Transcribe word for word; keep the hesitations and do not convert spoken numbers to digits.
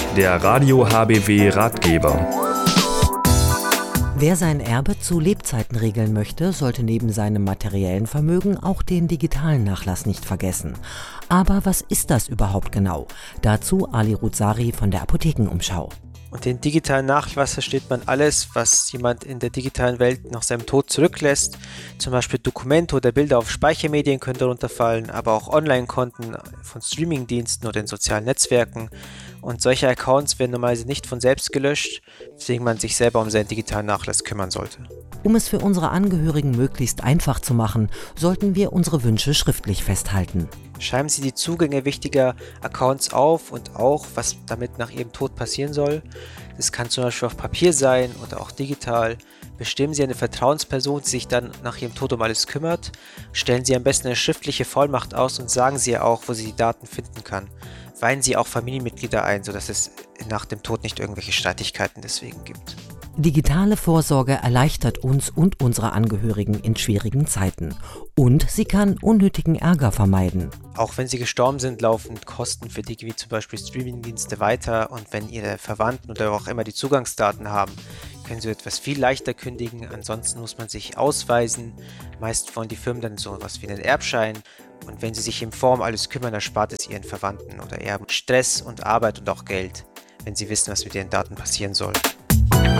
der Radio H B W Ratgeber. Wer sein Erbe zu Lebzeiten regeln möchte, sollte neben seinem materiellen Vermögen auch den digitalen Nachlass nicht vergessen. Aber was ist das überhaupt genau? Dazu Ali Ruzari von der Apothekenumschau. Und den digitalen Nachlass versteht man alles, was jemand in der digitalen Welt nach seinem Tod zurücklässt. Zum Beispiel Dokumente oder Bilder auf Speichermedien können darunter fallen, aber auch Online-Konten von Streamingdiensten oder in sozialen Netzwerken. Und solche Accounts werden normalerweise nicht von selbst gelöscht, weswegen man sich selber um seinen digitalen Nachlass kümmern sollte. Um es für unsere Angehörigen möglichst einfach zu machen, sollten wir unsere Wünsche schriftlich festhalten. Schreiben Sie die Zugänge wichtiger Accounts auf und auch, was damit nach Ihrem Tod passieren soll. Das kann zum Beispiel auf Papier sein oder auch digital. Bestimmen Sie eine Vertrauensperson, die sich dann nach Ihrem Tod um alles kümmert. Stellen Sie am besten eine schriftliche Vollmacht aus und sagen Sie ihr auch, wo sie die Daten finden kann. Weihen Sie auch Familienmitglieder ein, sodass es nach dem Tod nicht irgendwelche Streitigkeiten deswegen gibt. Digitale Vorsorge erleichtert uns und unsere Angehörigen in schwierigen Zeiten. Und sie kann unnötigen Ärger vermeiden. Auch wenn sie gestorben sind, laufen Kosten für Dinge wie zum Beispiel Streamingdienste weiter. Und wenn Ihre Verwandten oder auch immer die Zugangsdaten haben, können Sie etwas viel leichter kündigen. Ansonsten muss man sich ausweisen. Meist wollen die Firmen dann so etwas wie einen Erbschein. Und wenn Sie sich im Form alles kümmern, erspart es Ihren Verwandten oder Erben Stress und Arbeit und auch Geld, wenn Sie wissen, was mit Ihren Daten passieren soll.